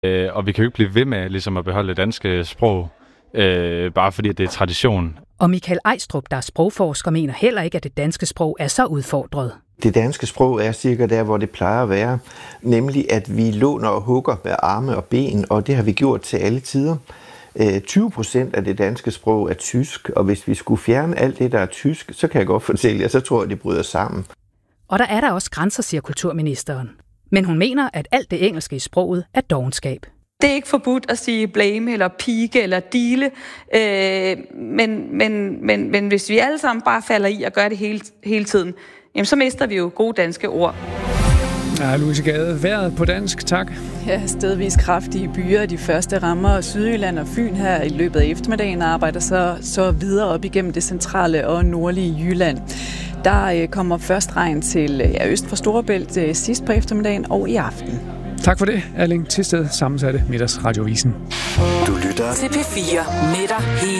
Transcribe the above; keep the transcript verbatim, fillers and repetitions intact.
Øh, og vi kan jo ikke blive ved med ligesom at beholde det danske sprog, øh, bare fordi det er tradition. Og Michael Ejstrup, der er sprogforsker, mener heller ikke, at det danske sprog er så udfordret. Det danske sprog er cirka der, hvor det plejer at være, nemlig at vi låner og hugger med arme og ben, og det har vi gjort til alle tider. tyve procent af det danske sprog er tysk, og hvis vi skulle fjerne alt det, der er tysk, så kan jeg godt fortælle jer, så tror jeg, det bryder sammen. Og der er der også grænser, siger kulturministeren. Men hun mener, at alt det engelske i sproget er dovenskab. Det er ikke forbudt at sige blame eller pike eller dele, øh, men, men, men, men hvis vi alle sammen bare falder i og gør det hele, hele tiden, jamen så mister vi jo gode danske ord. Ja, Louise Gade, vejret på dansk, tak. Ja, stedvis kraftige byer. De første rammer Sydjylland og Fyn her i løbet af eftermiddagen arbejder så, så videre op igennem det centrale og nordlige Jylland. Der øh, kommer først regn til ja, øst for Storebælt øh, sidst på eftermiddagen og i aften. Tak for det, Erling Thisted, sammensatte Middagsradiovisen. Du lytter til P fire med dig hele